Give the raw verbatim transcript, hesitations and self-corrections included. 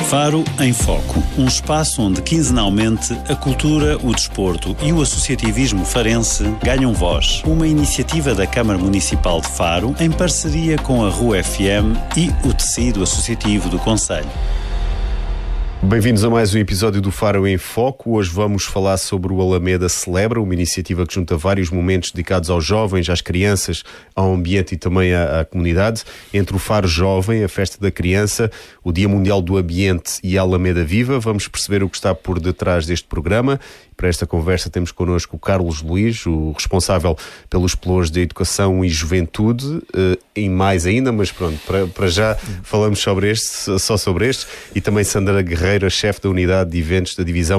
Faro em Foco, um espaço onde quinzenalmente a cultura, o desporto e o associativismo farense ganham voz. Uma iniciativa da Câmara Municipal de Faro em parceria com a Rua F M e o tecido associativo do concelho. Bem-vindos a mais um episódio do Faro em Foco. Hoje vamos falar sobre o Alameda Celebra, uma iniciativa que junta vários momentos dedicados aos jovens, às crianças, ao ambiente e também à, à comunidade. Entre o Faro Jovem, a Festa da Criança, o Dia Mundial do Ambiente e a Alameda Viva, vamos perceber o que está por detrás deste programa. Para esta conversa temos connosco o Carlos Luís, o responsável pelos pelouros de Educação e Juventude, e mais ainda, mas pronto, para, para já falamos sobre este, só sobre este, e também Sandra Guerreiro, chefe da Unidade de Eventos da Divisão